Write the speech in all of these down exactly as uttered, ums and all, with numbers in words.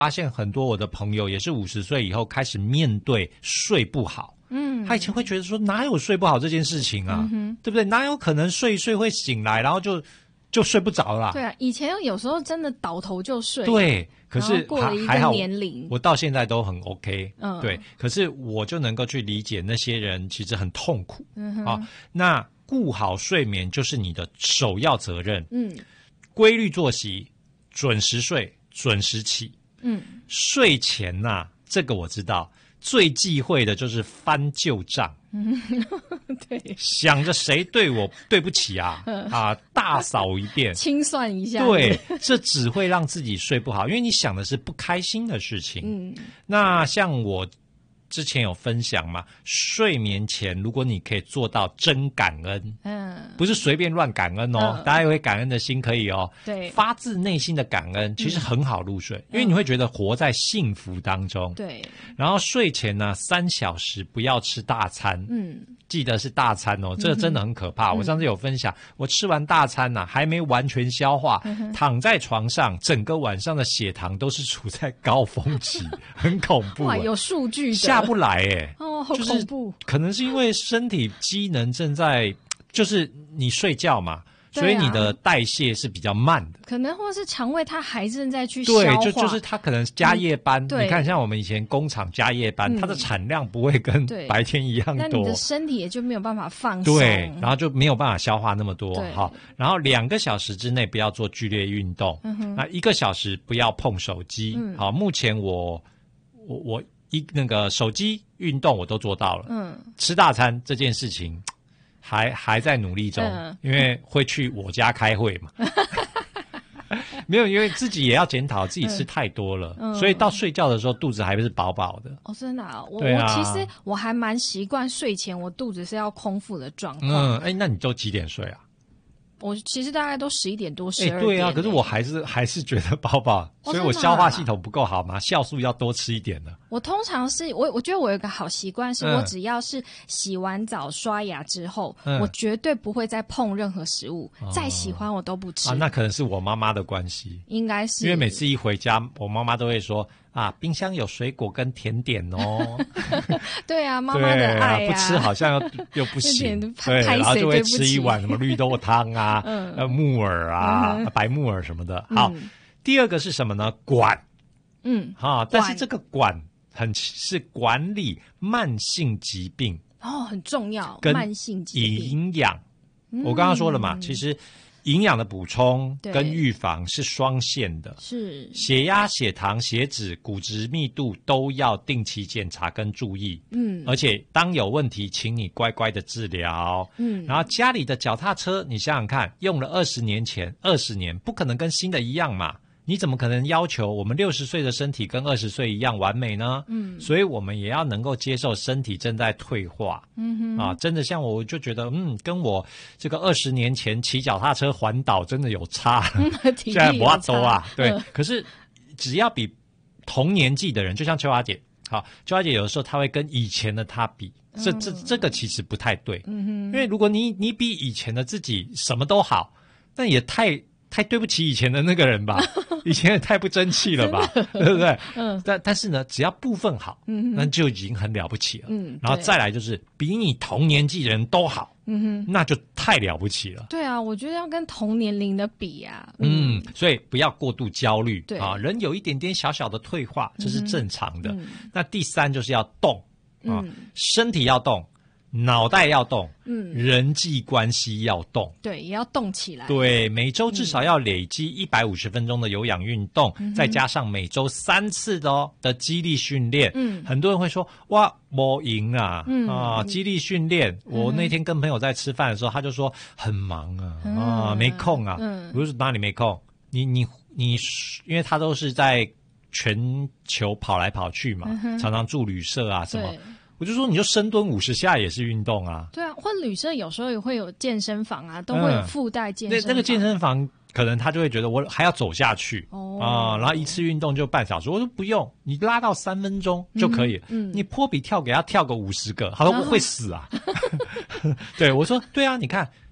发现很多我的朋友也是五十岁以后开始面对睡不好。嗯，他以前会觉得说哪有睡不好这件事情啊，嗯、对不对？哪有可能睡一睡会醒来，然后就就睡不着啦？ 对啊，以前有时候真的倒头就睡。 对，可是过了一个年龄， 我到现在都很 OK。嗯，对，可是我就能够去理解那些人其实很痛苦。嗯哼，啊，那顾好睡眠就是你的首要责任。嗯，规律作息，准时睡，准时起。嗯，睡前呐、啊，这个我知道，最忌讳的就是翻旧账。嗯，对，想着谁对我对不起啊，啊，大扫一遍， 清算一下。 对，这只会让自己睡不好，因为你想的是不开心的事情。嗯，那像我之前有分享嘛，睡眠前如果你可以做到真感恩，嗯，不是随便乱感恩哦，嗯、大家有感恩的心可以哦，对，发自内心的感恩，其实很好入睡，嗯、因为你会觉得活在幸福当中。对，然后睡前呢，三小时不要吃大餐，嗯。记得是大餐哦，这个真的很可怕。嗯、我上次有分享，我吃完大餐呐、啊，还没完全消化，嗯、躺在床上，整个晚上的血糖都是处在高峰期，很恐怖。 哇，有数据的， 下不来哎， 哦，好恐怖。 就是、可能是因为身体机能正在，就是你睡觉嘛。所以你的代谢是比较慢的， 可能或是肠胃它还正在去消化， 对，就就是它可能加夜班。 嗯、 你看，像我们以前工厂加夜班，嗯、它的产量不会跟白天一样多，那你的身体也就没有办法放松， 对，然后就没有办法消化那么多。好，然后两个小时之内不要做剧烈运动，嗯、那一个小时不要碰手机。嗯、好，目前我我我一那个手机运动我都做到了，嗯，吃大餐这件事情。还还在努力中，嗯、因为会去我家开会嘛。没有，因为自己也要检讨自己吃太多了，嗯、所以到睡觉的时候肚子还不是饱饱的。 哦，真的、啊，我、啊、我其实我还蛮习惯睡前我肚子是要空腹的状况。 嗯，哎，那你都几点睡啊？ 我其实大概都十一点多、十二点、欸。 对啊，可是我还是还是觉得饱饱，所以我消化系统不够好嘛，酵素要多吃一点的。 我通常是我，我觉得我有一个好习惯，是我只要是洗完澡、刷牙之后，嗯、我绝对不会再碰任何食物，嗯、再喜欢我都不吃。 啊，那可能是我妈妈的关系， 应该是， 因为每次一回家，我妈妈都会说。啊，冰箱有水果跟甜点哦。 对啊，妈妈的爱啊，不吃好像又又不行，对，然后就会吃一碗什么绿豆汤啊，嗯、呃木耳啊、嗯、白木耳什么的。好，嗯、第二个是什么呢？管，嗯，哈，但是这个管很是管理慢性疾病哦，很重要， 跟慢性疾病营养。我刚刚说了嘛，其实。营养的补充跟预防是双线的，是血压、血糖、血脂、骨质密度都要定期检查跟注意。嗯，而且当有问题，请你乖乖的治疗。嗯，然后家里的脚踏车，你想想看，用了二十年前，二十年不可能跟新的一样嘛。你怎么可能要求我们六十岁的身体跟二十岁一样完美呢？嗯，所以我们也要能够接受身体正在退化。嗯哼，啊，真的像我就觉得，嗯，跟我这个二十年前骑脚踏车环岛真的有差，现在不多啊。对，嗯、可是只要比同年纪的人，就像秋华姐，好，秋华姐有的时候她会跟以前的她比，这这这个其实不太对。嗯哼，因为如果你你比以前的自己什么都好，那也太。太对不起以前的那个人吧，以前也太不争气了吧，对不对？嗯，但但是呢，只要部分好，嗯，那就已经很了不起了。嗯，然后再来就是比你同年纪的人都好，嗯哼，那就太了不起了。 对啊，我觉得要跟同年龄的比啊， 嗯，嗯所以不要过度焦虑，对啊，人有一点点小小的退化，这是正常的。嗯、那第三就是要动啊，嗯、身体要动。脑袋要动，嗯，人际关系要动， 对，也要动起来。 对，每周至少要累积一百五十分钟的有氧运动，嗯、再加上每周三次的哦的肌力训练。嗯，很多人会说哇，没赢啊，嗯、啊，肌力训练。嗯、我那天跟朋友在吃饭的时候，他就说很忙啊，嗯、啊，没空啊。嗯，我说哪里没空？你你你，因为他都是在全球跑来跑去嘛，嗯、常常住旅社啊什么。我就说，你就深蹲五十下也是运动啊。 对啊，或旅社有时候也会有健身房啊，都会有附带健身房。 那、嗯、那个健身房可能他就会觉得我还要走下去哦、呃、然后一次运动就半小时。我说不用，你拉到三分钟就可以。嗯，嗯你坡比跳给他跳个五十个，他说我会死啊。对，我说对啊，你看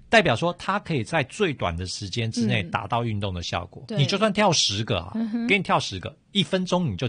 代表说它可以在最短的时间之内达到运动的效果。嗯、你就算跳十个啊，嗯、给你跳十个，一分钟你就